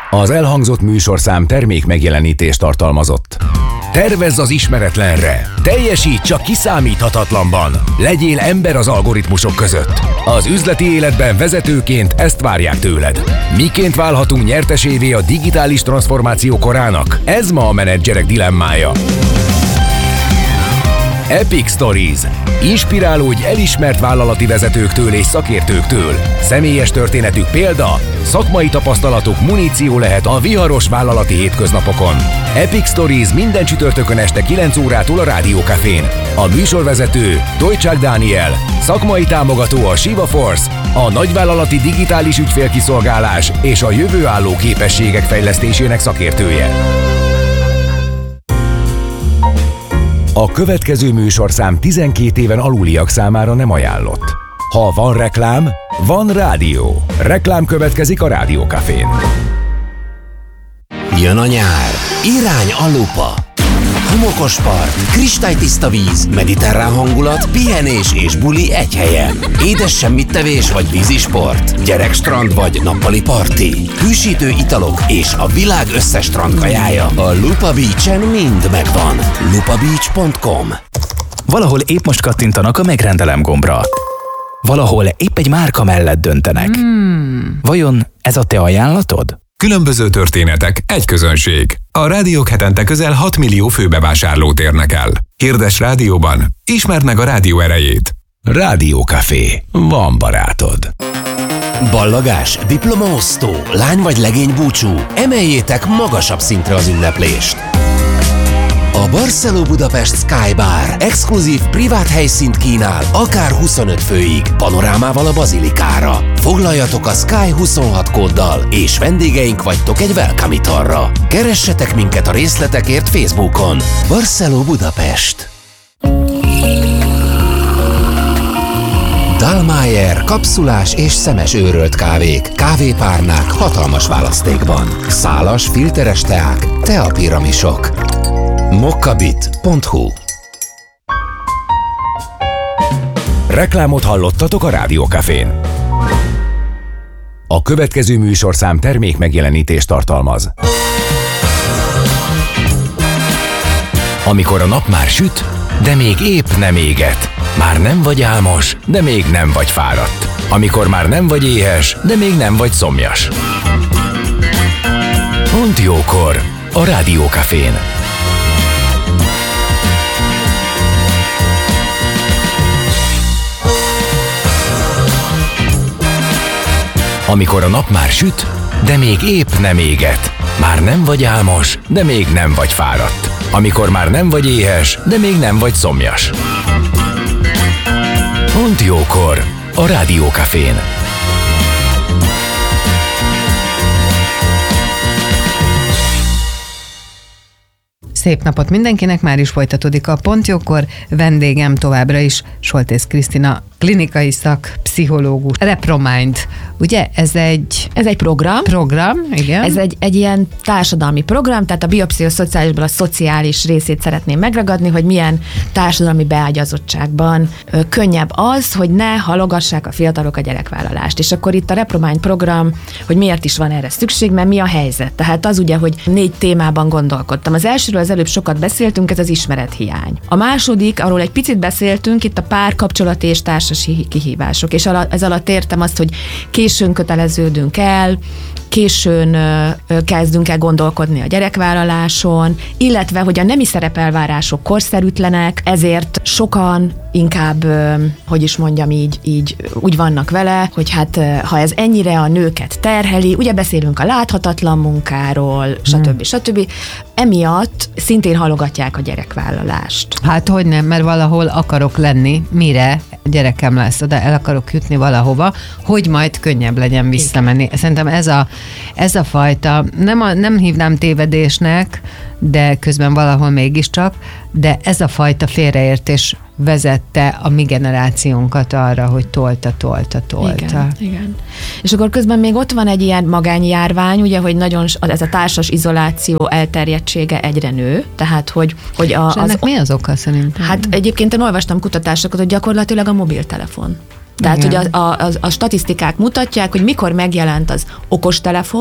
Az elhangzott műsorszám termék megjelenítést tartalmazott. Tervezz az ismeretlenre! Teljesíts a kiszámíthatatlanban! Legyél ember az algoritmusok között! Az üzleti életben vezetőként ezt várják tőled. Miként válhatunk nyertesévé a digitális transformáció korának? Ez ma a menedzserek dilemmája. Epic Stories. Inspirálódj elismert vállalati vezetőktől és szakértőktől. Személyes történetük példa, szakmai tapasztalatuk muníció lehet a viharos vállalati hétköznapokon. Epic Stories minden csütörtökön este 9 órától a Rádió Cafén. A műsorvezető Dojcsák Dániel, szakmai támogató a Shiva Force, a nagyvállalati digitális ügyfélkiszolgálás és a jövőálló képességek fejlesztésének szakértője. A következő műsorszám 12 éven aluliak számára nem ajánlott. Ha van reklám, van rádió. Reklám következik a Rádió Cafén. Jön a nyár. Irány a lupa. Homokos part, kristálytiszta víz, mediterrán hangulat, pihenés és buli egy helyen. Édes semmittevés vagy vízisport, gyerekstrand vagy nappali parti, hűsítő italok és a világ összes strandkajája. A Lupa Beach-en mind megvan. lupabeach.com. Valahol épp most kattintanak a megrendelem gombra. Valahol épp egy márka mellett döntenek. Vajon ez a te ajánlatod? Különböző történetek, egy közönség. A rádiók hetente közel 6 millió főbevásárlót érnek el. Hirdess rádióban, ismerd meg a rádió erejét. Rádió Café. Van barátod. Ballagás, diplomaosztó, lány vagy legény búcsú. Emeljétek magasabb szintre az ünneplést. A Barceló Budapest Sky Bar exkluzív privát helyszínt kínál, akár 25 főig, panorámával a bazilikára. Foglaljatok a Sky 26 kóddal, és vendégeink vagytok egy welcome italra. Keressetek minket a részletekért Facebookon. Barceló Budapest. Dallmayr kapszulás és szemes őrölt kávék, kávépárnák hatalmas választékban. Szálas, filteres teák, teapiramisok. mokkabit.hu. Reklámot hallottatok a Rádió Cafén. A következő műsorszám termék megjelenítést tartalmaz. Amikor a nap már süt, de még épp nem éget. Már nem vagy álmos, de még nem vagy fáradt. Amikor már nem vagy éhes, de még nem vagy szomjas. Pont jókor a Rádió Cafén. Amikor a nap már süt, de még épp nem éget. Már nem vagy álmos, de még nem vagy fáradt. Amikor már nem vagy éhes, de még nem vagy szomjas. Pont jókor a Rádió Cafén. Szép napot mindenkinek, már is folytatódik a Pont Jókor. Vendégem továbbra is Soltész Krisztina, klinikai szakpszichológus. Repromind, ugye? Ez egy program. Program, igen. Ez egy ilyen társadalmi program, tehát a biopszichoszociálisból a szociális részét szeretném megragadni, hogy milyen társadalmi beágyazottságban könnyebb az, hogy ne halogassák a fiatalok a gyerekvállalást. És akkor itt a Repromind program, hogy miért is van erre szükség, mert mi a helyzet. Tehát az ugye, hogy 4 témában gondolkodtam. Az elsőről az előbb sokat beszéltünk, ez az ismerethiány. A második, arról egy picit beszéltünk, itt a párkapcsolati és társasi kihívások. És ez alatt értem azt, hogy későn köteleződünk el, későn kezdünk el gondolkodni a gyerekvállaláson, illetve, hogy a nemi szerepelvárások korszerűtlenek, ezért sokan inkább, hogy is mondjam így úgy vannak vele, hogy hát ha ez ennyire a nőket terheli, ugye beszélünk a láthatatlan munkáról, stb. Emiatt szintén halogatják a gyerekvállalást. Hát hogy nem, mert valahol akarok lenni, mire gyerekem lesz, oda el akarok jutni valahova, hogy majd könnyebb legyen visszamenni. Szerintem ez a fajta, nem hívnám tévedésnek, de közben valahol mégiscsak, de ez a fajta félreértés vezette a mi generációnkat arra, hogy tolta. Igen. És akkor közben még ott van egy ilyen magányjárvány, ugye, hogy nagyon ez a társas izoláció elterjedtsége egyre nő, tehát hogy ennek mi az oka szerintem? Hát egyébként én olvastam kutatásokat, hogy gyakorlatilag a mobiltelefon. Tehát, hogy a statisztikák mutatják, hogy mikor megjelent az okostelefon,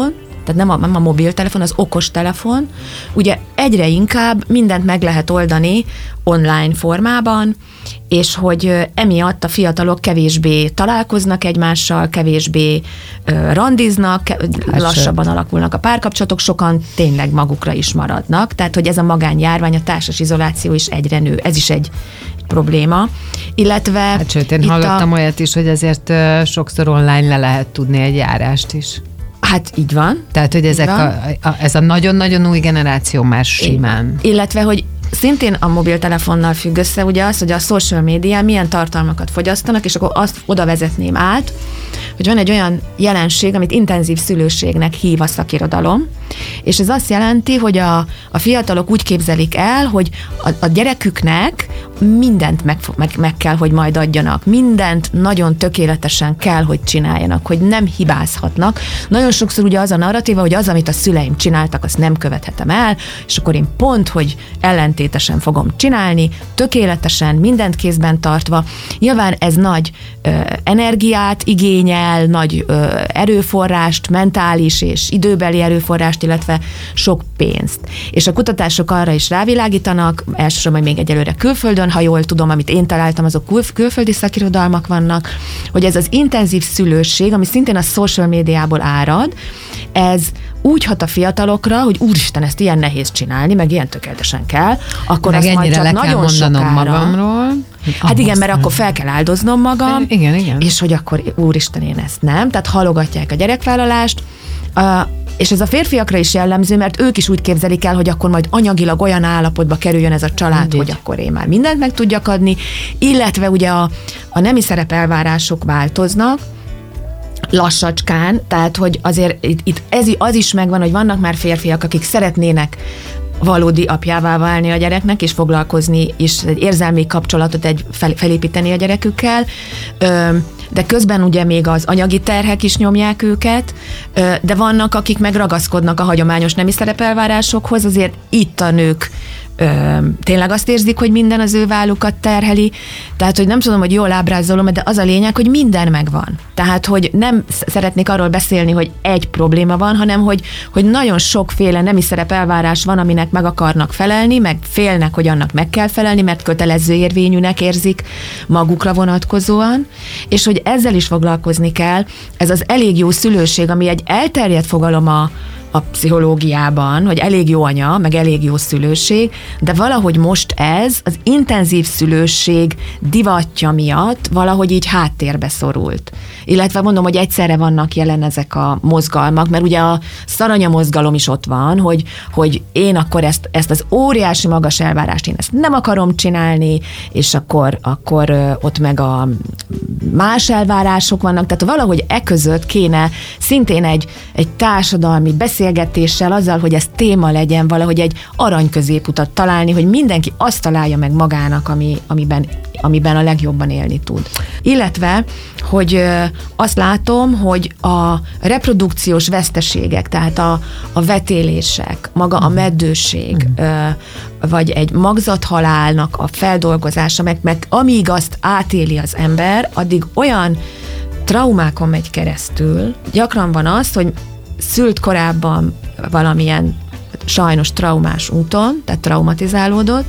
tehát nem a mobiltelefon, az okostelefon. Ugye egyre inkább mindent meg lehet oldani online formában, és hogy emiatt a fiatalok kevésbé találkoznak egymással, kevésbé randiznak, lassabban alakulnak a párkapcsolatok, sokan tényleg magukra is maradnak. Tehát, hogy ez a magánjárvány, a társas izoláció is egyre nő. Ez is egy probléma. Illetve... Hát sőt, én hallottam olyat is, hogy ezért sokszor online le lehet tudni egy járást is. Hát így van. Tehát, hogy ez a nagyon-nagyon új generáció már simán. Illetve, hogy szintén a mobiltelefonnal függ össze ugye az, hogy a social media milyen tartalmakat fogyasztanak, és akkor azt oda vezetném át, hogy van egy olyan jelenség, amit intenzív szülőségnek hív a szakirodalom, és ez azt jelenti, hogy a fiatalok úgy képzelik el, hogy a gyereküknek mindent meg kell, hogy majd adjanak. Mindent nagyon tökéletesen kell, hogy csináljanak, hogy nem hibázhatnak. Nagyon sokszor ugye az a narratíva, hogy az, amit a szüleim csináltak, azt nem követhetem el, és akkor én pont, hogy ellentétesen fogom csinálni, tökéletesen, mindent kézben tartva. Nyilván ez nagy energiát igényel, nagy erőforrást, mentális és időbeli erőforrást, illetve sok pénzt. És a kutatások arra is rávilágítanak, elsősorban még egyelőre külföldön, ha jól tudom, amit én találtam, azok külföldi szakirodalmak vannak, hogy ez az intenzív szülőség, ami szintén a social médiából árad, ez úgy hat a fiatalokra, hogy úristen, ezt ilyen nehéz csinálni, meg ilyen tökéletesen kell, akkor meg azt majd csak nagyon sokára... magamról. Hát igen, mert akkor fel kell áldoznom magam, igen. És hogy akkor úristen, én ezt nem, tehát halogatják a gyerekvállalást, és ez a férfiakra is jellemző, mert ők is úgy képzelik el, hogy akkor majd anyagilag olyan állapotba kerüljön ez a család, hogy akkor én már mindent meg tudjak adni, illetve ugye a nemi szerepelvárások változnak, lassacskán, tehát hogy azért itt az is megvan, hogy vannak már férfiak, akik szeretnének valódi apjává válni a gyereknek, és foglalkozni, és egy érzelmi kapcsolatot felépíteni a gyerekükkel, de közben ugye még az anyagi terhek is nyomják őket, de vannak, akik meg ragaszkodnak a hagyományos nemi szerepelvárásokhoz, azért itt a nők tényleg azt érzik, hogy minden az ő vállukat terheli, tehát, hogy nem tudom, hogy jól ábrázolom, de az a lényeg, hogy minden megvan. Tehát, hogy nem szeretnék arról beszélni, hogy egy probléma van, hanem, hogy nagyon sokféle nemi szerepelvárás van, aminek meg akarnak felelni, meg félnek, hogy annak meg kell felelni, mert kötelező érvényűnek érzik magukra vonatkozóan, és hogy ezzel is foglalkozni kell. Ez az elég jó szülőség, ami egy elterjedt fogalom a pszichológiában, hogy elég jó anya, meg elég jó szülőség, de valahogy most ez az intenzív szülőség divatja miatt valahogy így háttérbe szorult. Illetve mondom, hogy egyszerre vannak jelen ezek a mozgalmak, mert ugye a szaranya mozgalom is ott van, hogy én akkor ezt az óriási magas elvárást én ezt nem akarom csinálni, és akkor ott meg a más elvárások vannak, tehát valahogy között kéne szintén egy társadalmi beszélgetéssel, azzal, hogy ez téma legyen, valahogy egy arany középutat találni, hogy mindenki azt találja meg magának, amiben a legjobban élni tud. Illetve, hogy azt látom, hogy a reprodukciós veszteségek, tehát a vetélések, maga a meddőség, vagy egy magzathalálnak a feldolgozása, meg amíg azt átéli az ember, addig olyan traumákon megy keresztül. Gyakran van az, hogy szült korábban valamilyen sajnos traumás úton, tehát traumatizálódott,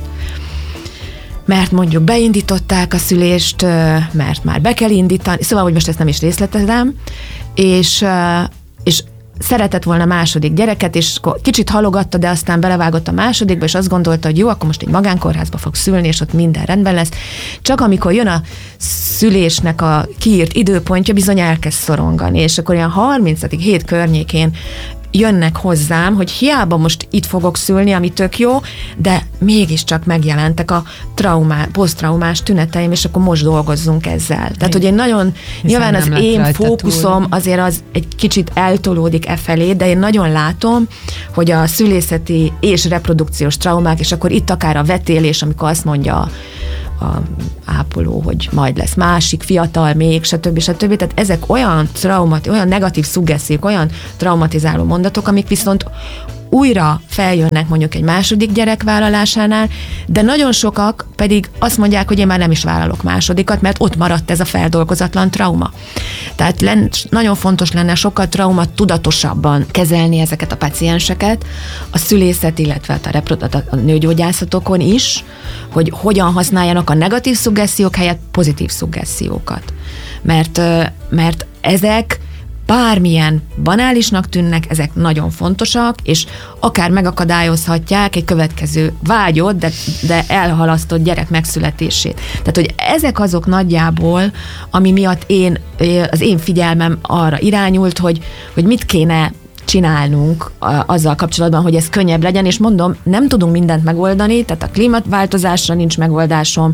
mert mondjuk beindították a szülést, mert már be kell indítani, szóval, hogy most ezt nem is részletezem, és szeretett volna második gyereket, és kicsit halogatta, de aztán belevágott a másodikba, és azt gondolta, hogy jó, akkor most egy magánkórházba fog szülni, és ott minden rendben lesz. Csak amikor jön a szülésnek a kiírt időpontja, bizony elkezd szorongani, és akkor ilyen 30. hét környékén jönnek hozzám, hogy hiába most itt fogok szülni, ami tök jó, de mégiscsak megjelentek a posztraumás tüneteim, és akkor most dolgozzunk ezzel. Tehát, hogy én nagyon, nyilván az én fókuszom azért az egy kicsit eltolódik felé, de én nagyon látom, hogy a szülészeti és reprodukciós traumák, és akkor itt akár a vetélés, amikor azt mondja a ápoló, hogy majd lesz másik, fiatal még, stb. Tehát ezek olyan negatív szuggesszívek, olyan traumatizáló mondatok, amik viszont újra feljönnek mondjuk egy második gyerek vállalásánál, de nagyon sokak pedig azt mondják, hogy én már nem is vállalok másodikat, mert ott maradt ez a feldolgozatlan trauma. Tehát nagyon fontos lenne sokkal traumattudatosabban kezelni ezeket a pacienseket, a szülészet, illetve a nőgyógyászatokon is, hogy hogyan használjanak a negatív szuggessziók helyett pozitív szuggessziókat. Mert ezek bármilyen banálisnak tűnnek, ezek nagyon fontosak, és akár megakadályozhatják egy következő vágyott, de elhalasztott gyerek megszületését. Tehát, hogy ezek azok nagyjából, ami miatt az én figyelmem arra irányult, hogy mit kéne csinálnunk azzal kapcsolatban, hogy ez könnyebb legyen, és mondom, nem tudunk mindent megoldani, tehát a klímaváltozásra nincs megoldásom,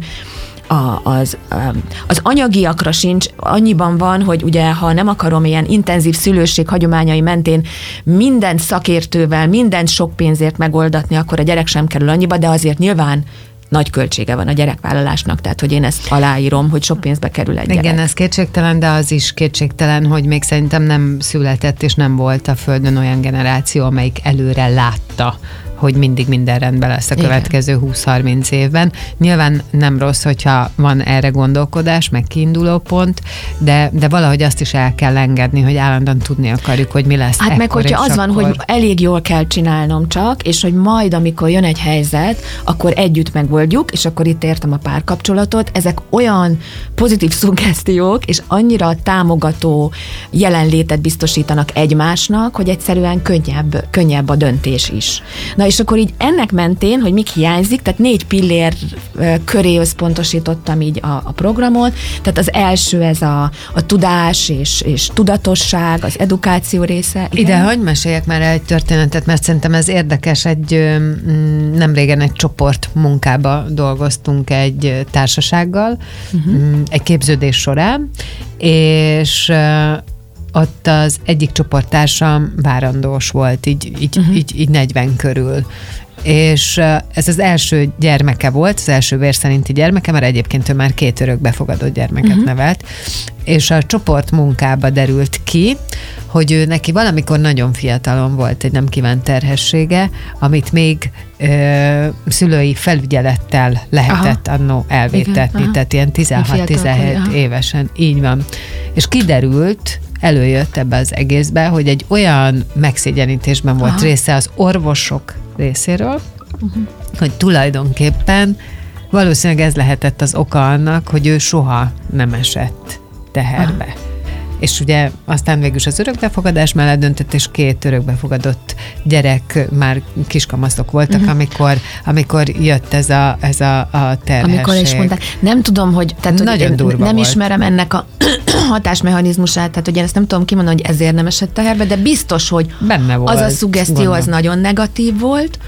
az anyagiakra sincs, annyiban van, hogy ugye, ha nem akarom ilyen intenzív szülőség hagyományai mentén minden szakértővel, mindent sok pénzért megoldatni, akkor a gyerek sem kerül annyiba, de azért nyilván nagy költsége van a gyerekvállalásnak, tehát hogy én ezt aláírom, hogy sok pénzbe kerül egy gyerek. Igen, ez kétségtelen, de az is kétségtelen, hogy még szerintem nem született, és nem volt a Földön olyan generáció, amelyik előre látta, hogy mindig minden rendben lesz a következő 20-30 évben. Nyilván nem rossz, hogyha van erre gondolkodás, meg kiinduló pont, de valahogy azt is el kell engedni, hogy állandóan tudni akarjuk, hogy mi lesz. Hát meg hogyha az van, hogy elég jól kell csinálnom csak, és hogy majd, amikor jön egy helyzet, akkor együtt megoldjuk, és akkor itt értem a párkapcsolatot, ezek olyan pozitív szuggesztiók, és annyira támogató jelenlétet biztosítanak egymásnak, hogy egyszerűen könnyebb a döntés is. Na és akkor így ennek mentén, hogy mik hiányzik, tehát 4 pillér köré összpontosítottam így a programot, tehát az első ez a tudás és tudatosság, az edukáció része. Igen? Ide hagyj meséljek már egy történetet, mert szerintem ez érdekes, nem régen egy csoport munkába dolgoztunk egy társasággal, egy képződés során, és ott az egyik csoporttársam várandós volt, így 40 körül. És ez az első gyermeke volt, az első vérszerinti gyermeke, mert egyébként ő már 2 örökbefogadott gyermeket nevelt, és a csoport munkába derült ki, hogy ő neki valamikor nagyon fiatalon volt egy nem kívánt terhessége, amit még szülői felügyelettel lehetett annó elvétetni, tehát ilyen 16-17 évesen, így van. És kiderült, előjött ebbe az egészbe, hogy egy olyan megszégyenítésben volt része az orvosok részéről, hogy tulajdonképpen valószínűleg ez lehetett az oka annak, hogy ő soha nem esett teherbe. És ugye aztán végül is az örökbefogadás mellett döntött, és 2 örökbefogadott gyerek már kiskamaszok voltak, amikor jött ez a terhesség. Amikor is mondták, nem tudom, hogy tehát, nagyon durva nem volt. Ismerem ennek a hatásmechanizmusát, tehát hogy én ezt nem tudom kimondani, hogy ezért nem esett teherbe, de biztos, hogy benne volt, az a szuggesztió az nagyon negatív volt.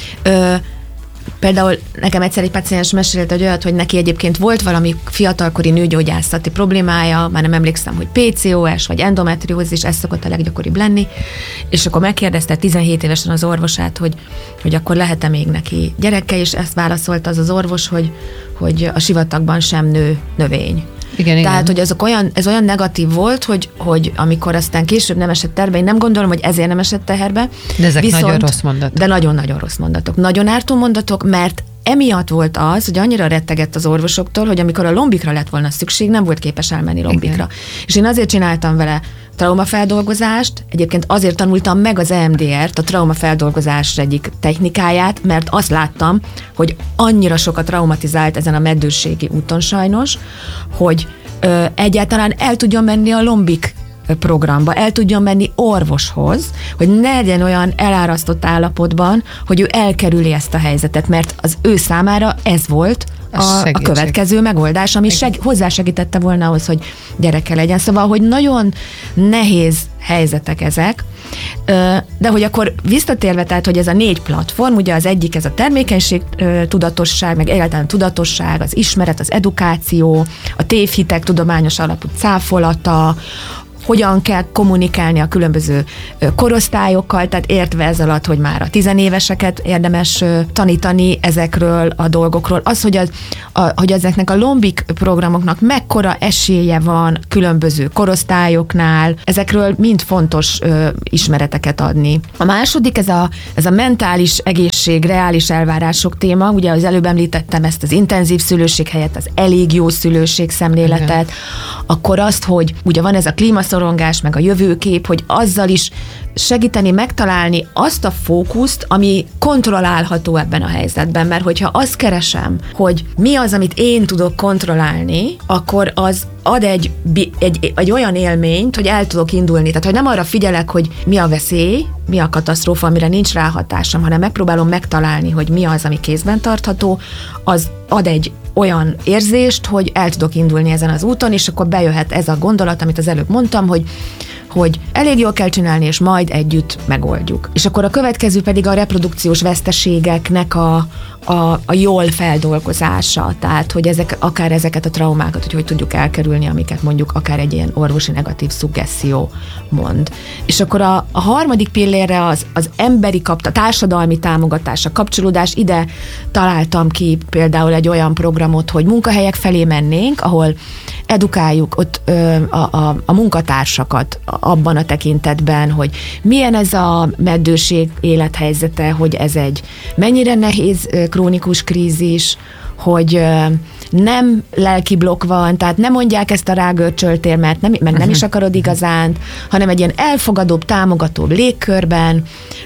Például nekem egyszer egy paciens mesélt egy olyat, hogy neki egyébként volt valami fiatalkori nőgyógyászati problémája, már nem emlékszem, hogy PCOS vagy endometriózis, ez szokott a leggyakoribb lenni, és akkor megkérdezte 17 évesen az orvosát, hogy akkor lehet-e még neki gyereke, és ezt válaszolta az orvos, hogy a sivatagban sem nő növény. Igen. Tehát, hogy ez olyan negatív volt, hogy amikor aztán később nem esett terbe, én nem gondolom, hogy ezért nem esett teherbe. De ezek nagyon rossz mondatok. De nagyon-nagyon rossz mondatok. Nagyon ártó mondatok, mert emiatt volt az, hogy annyira rettegett az orvosoktól, hogy amikor a lombikra lett volna szükség, nem volt képes elmenni lombikra. Igen. És én azért csináltam vele traumafeldolgozást, egyébként azért tanultam meg az EMDR-t, a traumafeldolgozás egyik technikáját, mert azt láttam, hogy annyira sokat traumatizált ezen a meddőségi úton sajnos, hogy egyáltalán el tudjon menni a lombik programba, el tudjon menni orvoshoz, hogy ne legyen olyan elárasztott állapotban, hogy ő elkerüli ezt a helyzetet, mert az ő számára ez volt a következő megoldás, ami hozzásegítette volna ahhoz, hogy gyereke legyen. Szóval, hogy nagyon nehéz helyzetek ezek, de hogy akkor visszatérve, tehát, hogy ez a 4 platform, ugye az egyik ez a termékenység, tudatosság, meg egyáltalán tudatosság, az ismeret, az edukáció, a tévhitek tudományos alapú cáfolata, hogyan kell kommunikálni a különböző korosztályokkal, tehát értve ez alatt, hogy már a tizenéveseket érdemes tanítani ezekről a dolgokról. Az, hogy ezeknek a lombik programoknak mekkora esélye van különböző korosztályoknál, ezekről mind fontos ismereteket adni. A második, ez a mentális egészség, reális elvárások téma, ugye az előbb említettem ezt az intenzív szülőség helyett az elég jó szülőség szemléletet, akkor azt, hogy ugye van ez a klímaszorongás, meg a jövőkép, hogy azzal is segíteni megtalálni azt a fókuszt, ami kontrollálható ebben a helyzetben, mert hogyha azt keresem, hogy mi az, amit én tudok kontrollálni, akkor az ad egy olyan élményt, hogy el tudok indulni. Tehát, hogy nem arra figyelek, hogy mi a veszély, mi a katasztrófa, amire nincs ráhatásom, hanem megpróbálom megtalálni, hogy mi az, ami kézben tartható, az ad egy olyan érzést, hogy el tudok indulni ezen az úton, és akkor bejöhet ez a gondolat, amit az előbb mondtam, hogy elég jól kell csinálni, és majd együtt megoldjuk. És akkor a következő pedig a reprodukciós veszteségeknek a jól feldolgozása, tehát hogy akár ezeket a traumákat, hogy tudjuk elkerülni, amiket mondjuk akár egy ilyen orvosi negatív szuggesszió mond. És akkor a harmadik pillérre az emberi társadalmi támogatás, a kapcsolódás, ide találtam ki például egy olyan programot, hogy munkahelyek felé mennénk, ahol edukáljuk ott a munkatársakat abban a tekintetben, hogy milyen ez a meddőség élethelyzete, hogy ez egy mennyire nehéz krónikus krízis, hogy nem lelki blokk van, tehát nem mondják ezt a rágörcsöltél, mert nem is akarod igazán, hanem egy ilyen elfogadóbb, támogatóbb légkörben,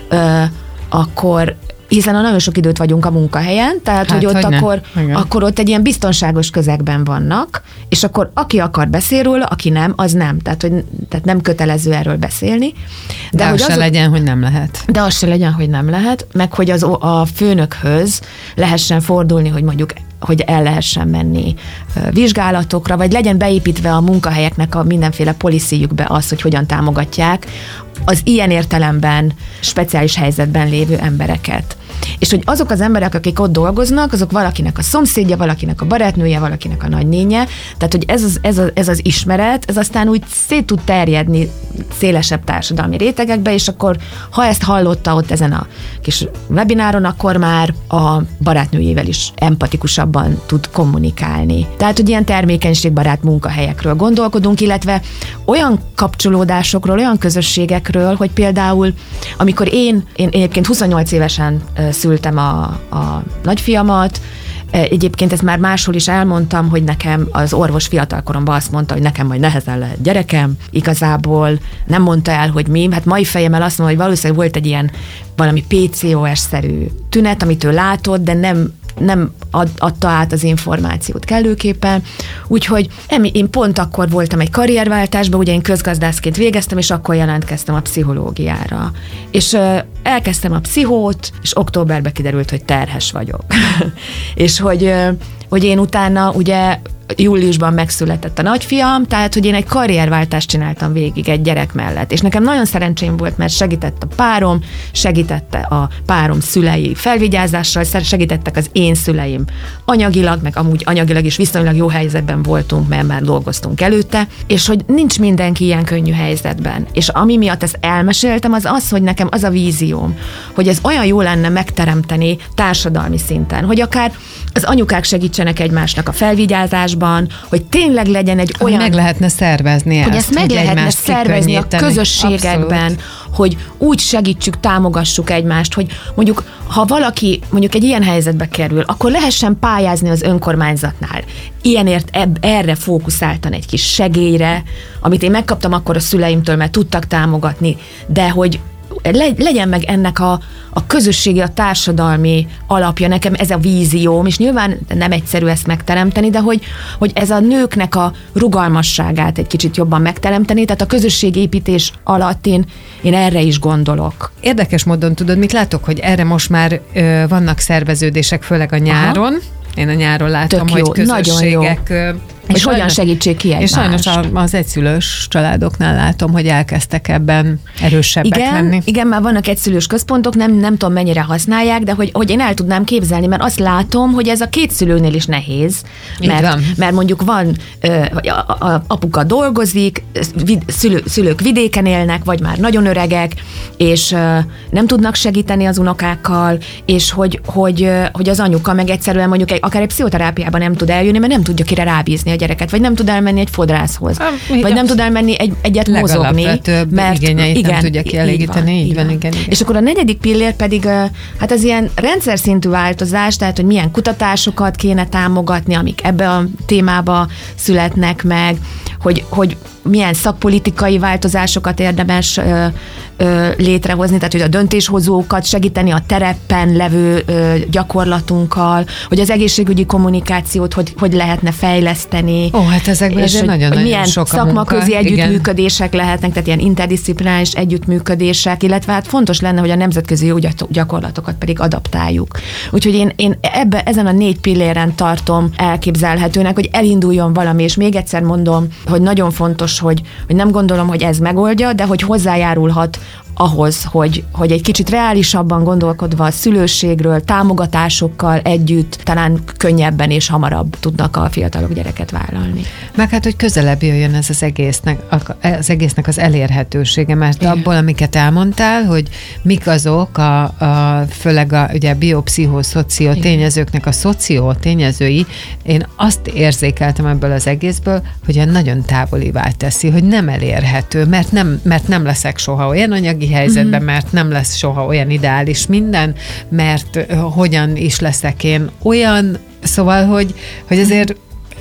akkor hiszen nagyon sok időt vagyunk a munkahelyen, tehát hogy ott akkor ott egy ilyen biztonságos közegben vannak, és akkor aki akar beszél róla, aki nem, az nem. Tehát nem kötelező erről beszélni. De az se legyen, hogy nem lehet. De az se legyen, hogy nem lehet, meg hogy a főnökhöz lehessen fordulni, hogy mondjuk hogy el lehessen menni vizsgálatokra, vagy legyen beépítve a munkahelyeknek a mindenféle policyjükbe az, hogy hogyan támogatják az ilyen értelemben speciális helyzetben lévő embereket. És hogy azok az emberek, akik ott dolgoznak, azok valakinek a szomszédja, valakinek a barátnője, valakinek a nagynénye, tehát hogy ez az ismeret, ez aztán úgy szét tud terjedni szélesebb társadalmi rétegekbe, és akkor, ha ezt hallotta ott ezen a kis webináron, akkor már a barátnőjével is empatikusabban tud kommunikálni. Tehát, hogy ilyen termékenységbarát munkahelyekről gondolkodunk, illetve olyan kapcsolódásokról, olyan közösségekről, hogy például, amikor én egyébként 28 évesen szültem a nagyfiamat, egyébként ezt már máshol is elmondtam, hogy nekem az orvos fiatalkoromban azt mondta, hogy nekem majd nehezen lehet gyerekem. Igazából nem mondta el, hogy mi. Hát mai fejemmel azt mondom, hogy valószínűleg volt egy ilyen valami PCOS-szerű tünet, amit ő látott, de nem adta át az információt kellőképpen. Úgyhogy én pont akkor voltam egy karrierváltásban, ugye én közgazdászként végeztem, és akkor jelentkeztem a pszichológiára. És elkezdtem a pszichót, és októberben kiderült, hogy terhes vagyok. És hogy én utána ugye júliusban megszületett a nagyfiam, tehát, hogy én egy karrierváltást csináltam végig egy gyerek mellett. És nekem nagyon szerencsém volt, mert segített a párom, segítette a párom szülei felvigyázással, segítettek az én szüleim anyagilag, meg amúgy anyagilag is viszonylag jó helyzetben voltunk, mert már dolgoztunk előtte, és hogy nincs mindenki ilyen könnyű helyzetben. És ami miatt ezt elmeséltem, az, hogy nekem az a vízióm, hogy ez olyan jó lenne megteremteni társadalmi szinten, hogy akár az anyukák segítsenek egymásnak a felvigyázásban, hogy tényleg legyen egy olyan... Meg lehetne szervezni hogy ezt meg lehetne szervezni a közösségekben, abszolút. Hogy úgy segítsük, támogassuk egymást, hogy mondjuk, ha valaki mondjuk egy ilyen helyzetbe kerül, akkor lehessen pályázni az önkormányzatnál. Ilyenért erre fókuszáltan egy kis segélyre, amit én megkaptam akkor a szüleimtől, mert tudtak támogatni, de hogy legyen meg ennek a közösségi, a társadalmi alapja, nekem ez a vízióm, és nyilván nem egyszerű ezt megteremteni, de hogy ez a nőknek a rugalmasságát egy kicsit jobban megteremteni, tehát a közösségépítés alatt én erre is gondolok. Érdekes módon tudod, mit látok, hogy erre most már vannak szerveződések, főleg a nyáron. Aha. Én a nyáron látom, hogy közösségek És hogyan segítsék ki egymást. És sajnos az egyszülős családoknál látom, hogy elkezdtek ebben erősebbek lenni. Igen, már vannak egyszülős központok, nem tudom mennyire használják, de hogy én el tudnám képzelni, mert azt látom, hogy ez a két szülőnél is nehéz, mert mondjuk van, apuka dolgozik, szülők vidéken élnek, vagy már nagyon öregek, és nem tudnak segíteni az unokákkal, és hogy az anyuka meg egyszerűen mondjuk akár egy pszichoterápiában nem tud eljönni, mert nem tudja kire rábízni a gyereket, vagy nem tud elmenni egy fodrászhoz, vagy nem tud elmenni egyet mozogni, mert igényeit nem tudja kielégíteni. Így van, igen. És akkor a negyedik pillér pedig hát az ilyen rendszer szintű változás, tehát hogy milyen kutatásokat kéne támogatni, amik ebbe a témába születnek meg, hogy milyen szakpolitikai változásokat érdemes létrehozni, tehát hogy a döntéshozókat segíteni a terepen levő gyakorlatunkkal, hogy az egészségügyi kommunikációt hogy lehetne fejleszteni. Hát ezekben és nagyon milyen sok szakmaközi együttműködések lehetnek, tehát ilyen interdisziplináris együttműködések, illetve hát fontos lenne, hogy a nemzetközi jó gyakorlatokat pedig adaptáljuk. Úgyhogy én ezen a 4 pilléren tartom elképzelhetőnek, hogy elinduljon valami, és még egyszer mondom, hogy nagyon fontos, hogy nem gondolom, hogy ez megoldja, de hogy hozzájárulhat ahhoz, hogy egy kicsit reálisabban gondolkodva a szülőségről, támogatásokkal együtt talán könnyebben és hamarabb tudnak a fiatalok gyereket vállalni. Meg hát, hogy közelebb jöjjön ez az egésznek az elérhetősége, mert abból, amiket elmondtál, hogy mik azok főleg ugye biopszichoszoció tényezőknek a szoció tényezői, én azt érzékeltem ebből az egészből, hogy nagyon távolivá teszi, hogy nem elérhető, mert nem leszek soha olyan anyagi helyzetben, mert nem lesz soha olyan ideális minden, mert hogyan is leszek én olyan, szóval, hogy azért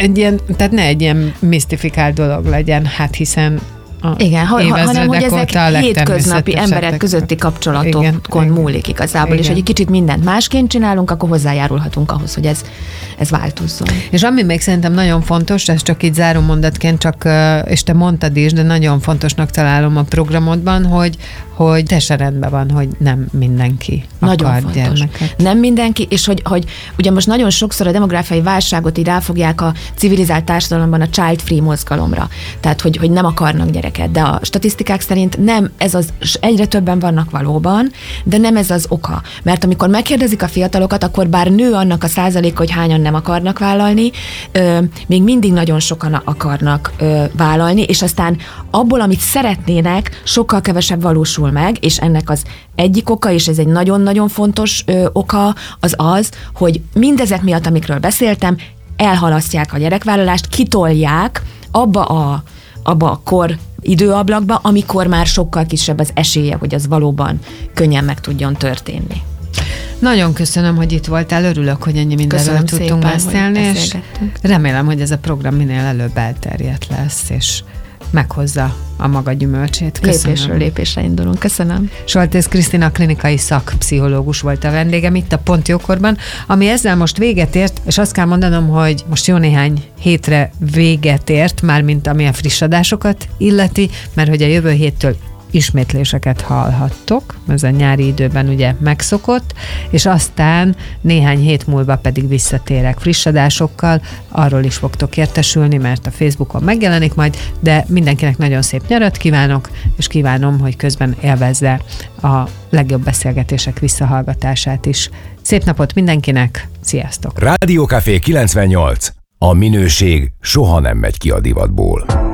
tehát ne egy ilyen misztifikált dolog legyen, hát hiszen igen, hanem hogy ezek hétköznapi emberek közötti kapcsolatokon múlik igazából, és hogy egy kicsit mindent másként csinálunk, akkor hozzájárulhatunk ahhoz, hogy ez változzon. És ami még szerintem nagyon fontos, ez csak így záró mondatként, és te mondtad is, de nagyon fontosnak találom a programodban, hogy teljesen rendben van, hogy nem mindenki nagyon akar fontos. Gyermeket. Nem mindenki, és hogy ugye most nagyon sokszor a demográfiai válságot így ráfogják a civilizált társadalomban a child-free mozgalomra. Tehát, hogy nem akarnak gyereket. De a statisztikák szerint nem ez az, egyre többen vannak valóban, de nem ez az oka. Mert amikor megkérdezik a fiatalokat, akkor bár nő annak a százaléka, hogy hányan nem akarnak vállalni, még mindig nagyon sokan akarnak vállalni, és aztán abból, amit szeretnének, sokkal kevesebb valósul meg, és ennek az egyik oka, és ez egy nagyon-nagyon fontos oka, az, hogy mindezek miatt, amikről beszéltem, elhalasztják a gyerekvállalást, kitolják abba a kor időablakba, amikor már sokkal kisebb az esélye, hogy az valóban könnyen meg tudjon történni. Nagyon köszönöm, hogy itt voltál, örülök, hogy ennyi mindenről tudtunk beszélni, és remélem, hogy ez a program minél előbb elterjedt lesz, és meghozza a maga gyümölcsét. Köszönöm. Lépésről lépésre indulunk. Köszönöm. Soltész Krisztina klinikai szakpszichológus volt a vendégem itt a Pont Jókorban, ami ezzel most véget ért, és azt kell mondanom, hogy most jó néhány hétre véget ért, mármint ami a friss adásokat illeti, mert hogy a jövő héttől ismétléseket hallhattok, ez a nyári időben ugye megszokott, és aztán néhány hét múlva pedig visszatérek friss adásokkal, arról is fogtok értesülni, mert a Facebookon megjelenik majd, de mindenkinek nagyon szép nyarat kívánok, és kívánom, hogy közben élvezze a legjobb beszélgetések visszahallgatását is. Szép napot mindenkinek, sziasztok! Rádiókafé 98. A minőség soha nem megy ki a divatból.